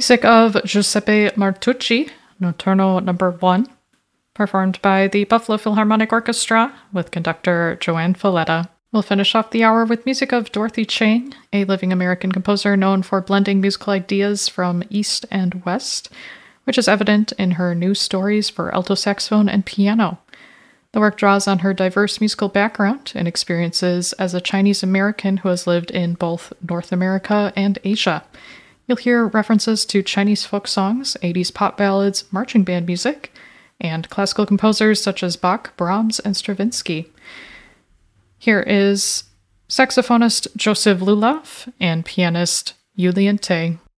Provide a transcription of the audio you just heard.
Music of Giuseppe Martucci, Notturno Number 1, performed by the Buffalo Philharmonic Orchestra with conductor Joanne Falletta. We'll finish off the hour with music of Dorothy Chang, a living American composer known for blending musical ideas from East and West, which is evident in her new stories for alto saxophone and piano. The work draws on her diverse musical background and experiences as a Chinese American who has lived in both North America and Asia. You'll hear references to Chinese folk songs, 80s pop ballads, marching band music, and classical composers such as Bach, Brahms, and Stravinsky. Here is saxophonist Joseph Lulov and pianist Yulian Tay.